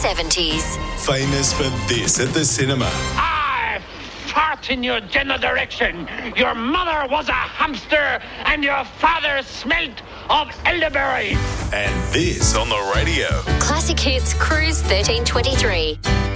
70s. Famous for this at the cinema. I fart in your general direction. Your mother was a hamster and your father smelt of elderberry. And this on the radio. Classic Hits Cruise 1323.